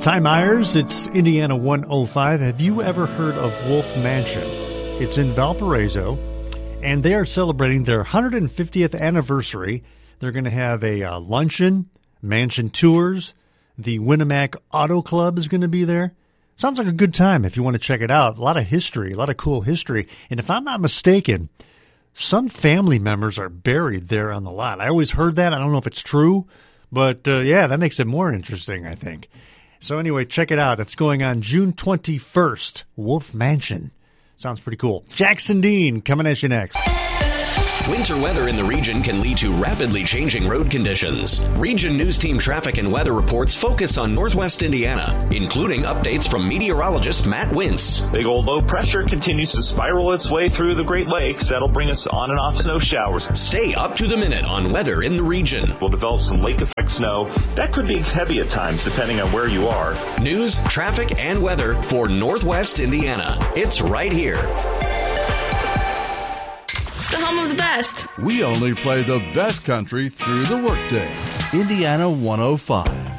Ty Myers, it's Indiana 105. Have you ever heard of Wolf Mansion? It's in Valparaiso, and they are celebrating their 150th anniversary. They're going to have a luncheon, mansion tours. The Winnemac Auto Club is going to be there. Sounds like a good time if you want to check it out. A lot of history, a lot of cool history. And if I'm not mistaken, some family members are buried there on the lot. I always heard that. I don't know if it's true, but yeah, that makes it more interesting, I think. So anyway, check it out. It's going on June 21st, Wolf Mansion. Sounds pretty cool. Jackson Dean coming at you next. Winter weather in the region can lead to rapidly changing road conditions. Region News Team traffic and weather reports focus on Northwest Indiana, including updates from meteorologist Matt Wintz. Big old low pressure continues to spiral its way through the Great Lakes. That'll bring us on and off snow showers. Stay up to the minute on weather in the region. We'll develop some lake effect snow. That could be heavy at times, depending on where you are. News, traffic, and weather for Northwest Indiana. It's right here. The home of the best. We only play the best country through the workday. Indiana 105.